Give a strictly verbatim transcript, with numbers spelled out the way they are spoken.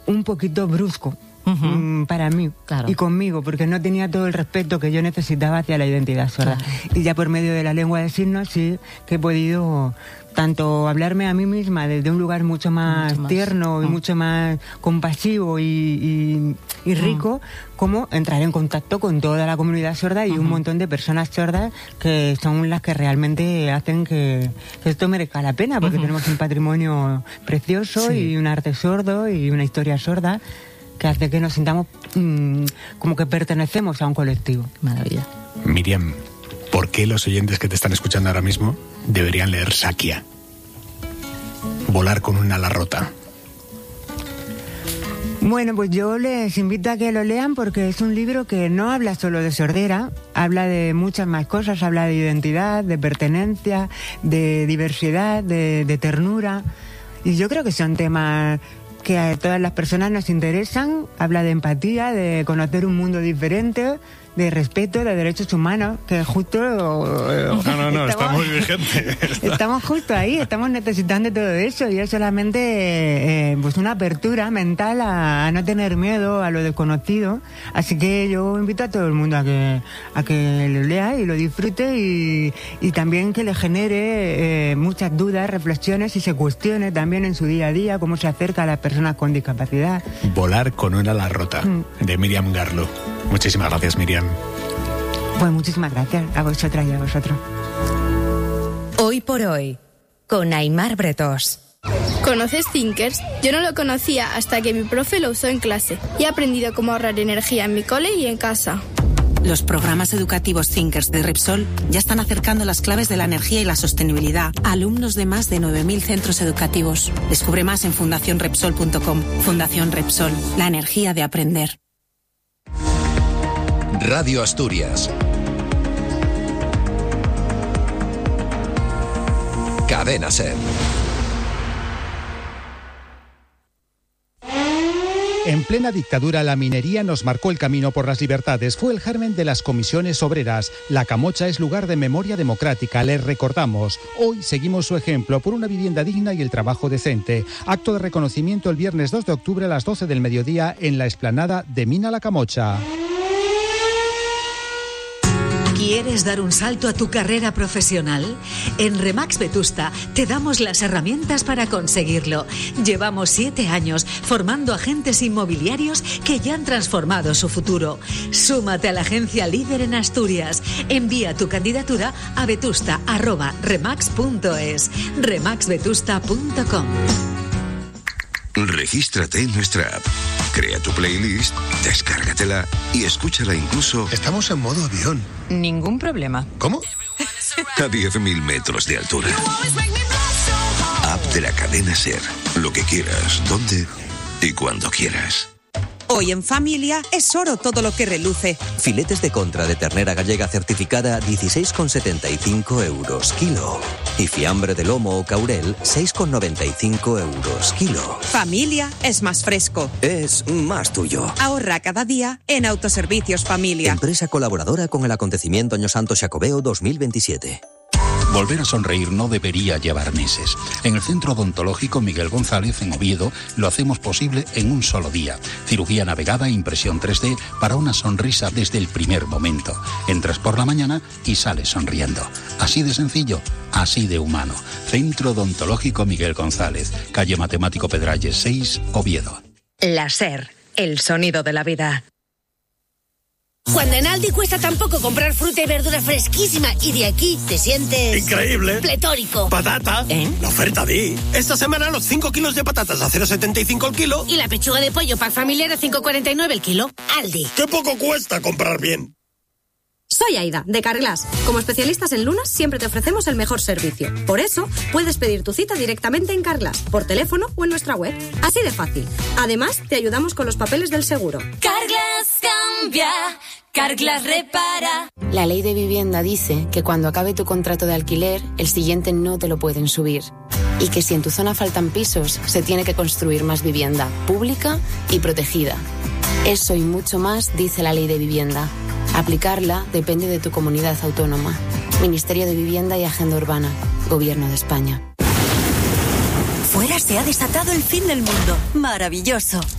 un poquito brusco. Uh-huh. Para mí, claro. Y conmigo, porque no tenía todo el respeto que yo necesitaba hacia la identidad sorda. Claro. Y ya por medio de la lengua de signos sí que he podido tanto hablarme a mí misma desde un lugar mucho más, mucho más tierno y uh. mucho más compasivo y, y, y rico, uh. como entrar en contacto con toda la comunidad sorda y uh-huh. un montón de personas sordas que son las que realmente hacen que, que esto merezca la pena, porque uh-huh. tenemos un patrimonio precioso sí. y un arte sordo y una historia sorda que hace que nos sintamos mmm, como que pertenecemos a un colectivo. Maravilla. Miriam, ¿por qué los oyentes que te están escuchando ahora mismo deberían leer Sakia? Volar con un ala rota. Bueno, pues yo les invito a que lo lean porque es un libro que no habla solo de sordera, habla de muchas más cosas, habla de identidad, de pertenencia, de diversidad, de, de ternura. Y yo creo que son temas que a todas las personas nos interesan. Habla de empatía, de conocer un mundo diferente, de respeto, de derechos humanos, que justo... No, no, no, estamos, está muy vigente. Está. Estamos justo ahí, estamos necesitando todo eso, y es solamente eh, pues una apertura mental a, a no tener miedo a lo desconocido. Así que yo invito a todo el mundo a que a que lo lea y lo disfrute, y, y también que le genere eh, muchas dudas, reflexiones, y se cuestione también en su día a día cómo se acerca a las personas con discapacidad. Volar con una ala rota, mm. de Miriam Garlo. Muchísimas gracias, Miriam. Pues muchísimas gracias a vosotras y a vosotros. Hoy por hoy, con Aimar Bretós. ¿Conoces Thinkers? Yo no lo conocía hasta que mi profe lo usó en clase y he aprendido cómo ahorrar energía en mi cole y en casa. Los programas educativos Thinkers de Repsol ya están acercando las claves de la energía y la sostenibilidad a alumnos de más de nueve mil centros educativos. Descubre más en fundación repsol punto com. Fundación Repsol, la energía de aprender. Radio Asturias. Cadena SER. En plena dictadura, la minería nos marcó el camino por las libertades. Fue el germen de las comisiones obreras. La Camocha es lugar de memoria democrática, les recordamos. Hoy seguimos su ejemplo por una vivienda digna y el trabajo decente. Acto de reconocimiento el viernes dos de octubre a las doce del mediodía en la explanada de Mina La Camocha. ¿Quieres dar un salto a tu carrera profesional? En Remax Vetusta te damos las herramientas para conseguirlo. Llevamos siete años formando agentes inmobiliarios que ya han transformado su futuro. Súmate a la agencia líder en Asturias. Envía tu candidatura a vetusta arroba remax punto es. remax vetusta punto com. Regístrate en nuestra app. Crea tu playlist, descárgatela y escúchala incluso... Estamos en modo avión. Ningún problema. ¿Cómo? A diez mil metros de altura. App de la cadena SER. Lo que quieras, donde y cuando quieras. Hoy en familia es oro todo lo que reluce. Filetes de contra de ternera gallega certificada dieciséis con setenta y cinco euros kilo. Y fiambre de lomo o caurel seis con noventa y cinco euros kilo. Familia es más fresco. Es más tuyo. Ahorra cada día en Autoservicios Familia. Empresa colaboradora con el acontecimiento Año Santo Xacobeo dos mil veintisiete. Volver a sonreír no debería llevar meses. En el Centro Odontológico Miguel González, en Oviedo, lo hacemos posible en un solo día. Cirugía navegada e impresión tres D para una sonrisa desde el primer momento. Entras por la mañana y sales sonriendo. Así de sencillo, así de humano. Centro Odontológico Miguel González, calle Matemático Pedralles seis, Oviedo. La SER, el sonido de la vida. Cuando en Aldi cuesta tan poco comprar fruta y verdura fresquísima y de aquí te sientes... ¡increíble! ¡Pletórico! ¡Patata! ¿Eh? La oferta de... Esta semana los cinco kilos de patatas a cero coma setenta y cinco el kilo. Y la pechuga de pollo pack familiar a cinco con cuarenta y nueve el kilo. Aldi. ¡Qué poco cuesta comprar bien! Soy Aida, de Carglass. Como especialistas en lunas, siempre te ofrecemos el mejor servicio. Por eso, puedes pedir tu cita directamente en Carglass, por teléfono o en nuestra web. Así de fácil. Además, te ayudamos con los papeles del seguro. Carglass cambia, Carglass repara. La ley de vivienda dice que cuando acabe tu contrato de alquiler, el siguiente no te lo pueden subir. Y que si en tu zona faltan pisos, se tiene que construir más vivienda, pública y protegida. Eso y mucho más dice la ley de vivienda. Aplicarla depende de tu comunidad autónoma. Ministerio de Vivienda y Agenda Urbana. Gobierno de España. Fuera se ha desatado el fin del mundo. Maravilloso.